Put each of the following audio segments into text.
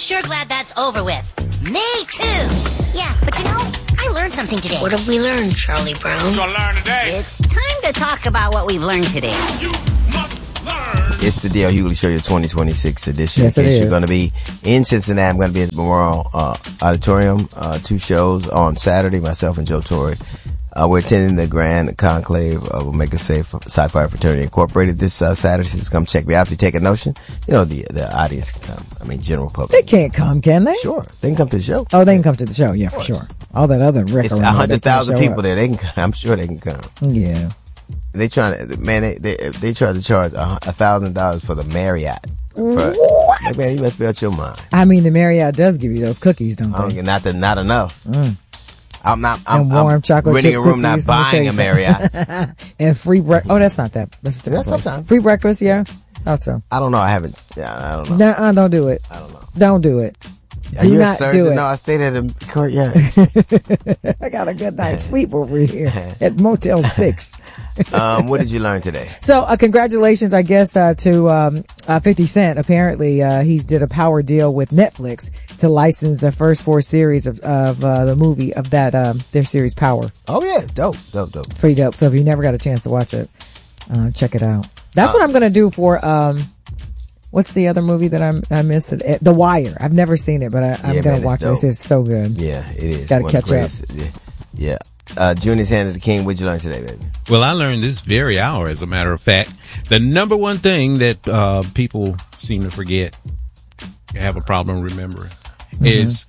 sure glad that's over with. Me too. Yeah, but I learned something today. What have we learned, Charlie Brown? What you gonna learn today? It's time to talk about what we've learned today. You must learn. It's the D.L. Hughley Show, your 2026 edition. Yes, in case it is. you're going to be in Cincinnati, I'm going to be at the Memorial Auditorium, 2 shows on Saturday, myself and Joe Torre. We're attending the Grand Conclave of Omega Sci-Fi Fraternity Incorporated this Saturday. So come check me out if you take a notion. The audience can come. I mean, general public. They can't come, can they? Sure. They can come to the show. Oh, they can come to the show. Yeah, for sure. All that other Rick It's around, 100,000 people up. there. They can come. I'm sure they can come. Yeah. They try to charge $1,000 for the Marriott. What? Man, you must be out your mind. I mean, the Marriott does give you those cookies, don't they? Not enough. I'm warm chocolate renting chip a room, not cookies, let me tell buying you a Marriott. And free breakfast. Oh, that's not that. That's a different place. Sometimes. Free breakfast, yeah. Thought so. I don't know. I haven't. Yeah, I don't know. Nuh-uh, don't do it. I don't know. Don't do it. Are Do you not a surgeon? do it. No, I stayed at a courtyard. I got a good night's sleep over here at Motel 6. What did you learn today? So, congratulations, I guess, to 50 Cent. Apparently, he did a power deal with Netflix to license the first 4 series of the movie of that their series Power. Oh yeah, dope. Pretty dope. So if you never got a chance to watch it, check it out. That's what I'm gonna do for what's the other movie that I missed? The Wire. I've never seen it, but I'm gonna watch it. It's so good. Yeah, it is. Gotta catch up. Yeah. Junior's Hand of the King. What'd you learn today, baby? Well, I learned this very hour, as a matter of fact. The number one thing that people seem to forget, have a problem remembering, is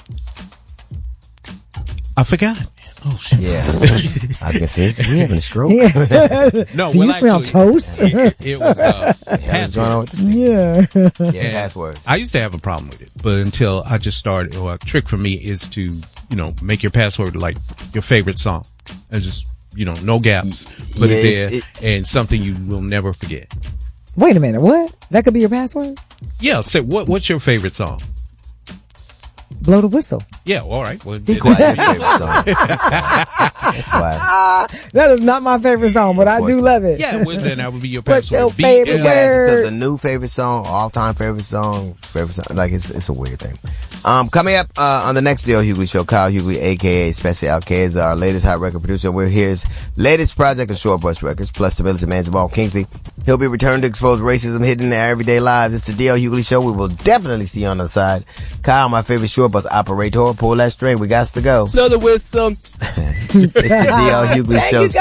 I forgot. Oh, shit. Yeah. I was going to say, is he having a stroke? No, Do you smell toast? It was What's going on with this thing? Yeah. Passwords. I used to have a problem with it, but until I just started, a trick for me is to, make your password like your favorite song. And just, no gaps. Put it there and something you will never forget. Wait a minute, what? That could be your password? Yeah, say what's your favorite song? Blow the whistle. Yeah, all right. Well, Be quiet. Your favorite song. That's why. That is not my favorite song, but I do love it. Yeah, well, then that would be your What's password. your favorite You gotta ask yourself word? the new favorite song, all-time favorite song. Like, it's a weird thing. Coming up on the next D.L. Hughley Show, Kyle Hughley, a.k.a. Special K, is our latest hot record producer. We're his latest project of Short Bus Records, plus stability man Jamal Kingsley. He'll be returning to expose racism hidden in their everyday lives. It's the D.L. Hughley Show. We will definitely see you on the side. Kyle, my favorite short bus operator, pull that string. We got to go. Another with some. It's the D.L. Hughley Show.